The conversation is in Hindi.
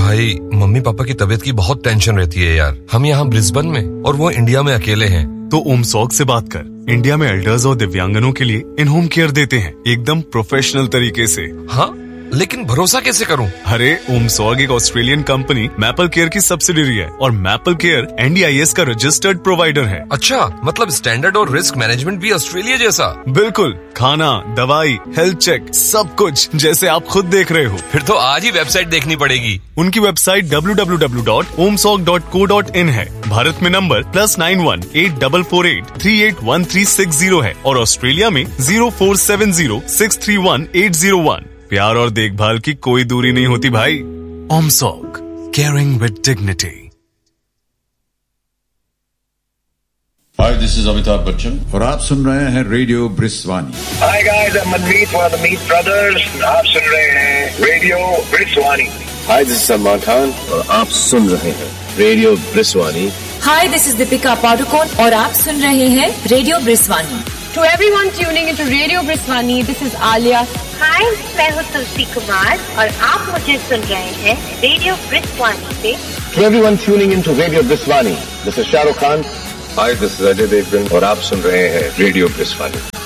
भाई मम्मी पापा की तबीयत की बहुत टेंशन रहती है यार। हम यहाँ ब्रिस्बेन में और वो इंडिया में अकेले हैं। तो उमसॉग से बात कर। इंडिया में एल्डर्स और दिव्यांगनों के लिए इन होम केयर देते हैं एकदम प्रोफेशनल तरीके से। हाँ, लेकिन भरोसा कैसे करूं? अरे उमसॉग एक ऑस्ट्रेलियन कंपनी मैपल केयर की सब्सिडियरी है और मैपल केयर NDIS का रजिस्टर्ड प्रोवाइडर है। अच्छा, मतलब स्टैंडर्ड और रिस्क मैनेजमेंट भी ऑस्ट्रेलिया जैसा? बिल्कुल, खाना, दवाई, हेल्थ चेक, सब कुछ जैसे आप खुद देख रहे हो। फिर तो आज ही वेबसाइट देखनी पड़ेगी। उनकी वेबसाइट www.omsog.co.in है। भारत में नंबर +91 8448 381360 है और ऑस्ट्रेलिया में 0470 631 801। प्यार और देखभाल की कोई दूरी नहीं होती भाई। ओमसॉग, caring with dignity. Hi, this is Amitabh Bachchan और आप सुन रहे हैं radio ब्रिस्वानी। Hi guys, I'm Manmeet from the Meat Brothers। आप सुन रहे हैं radio ब्रिस्वानी। Hi, this is Salman Khan और आप सुन रहे हैं radio ब्रिस्वानी। Hi, this is Deepika Padukone और आप सुन रहे हैं radio ब्रिस्वानी। To everyone tuning into Radio Briswani, this is Alia. हाय, मैं हूँ तुलसी कुमार और आप मुझे सुन रहे हैं रेडियो ब्रिस्वानी पे। To everyone tuning into Radio Briswani, this is Shah Rukh Khan. Hi, this is Ajay Devgan और आप सुन रहे हैं रेडियो ब्रिस्वानी।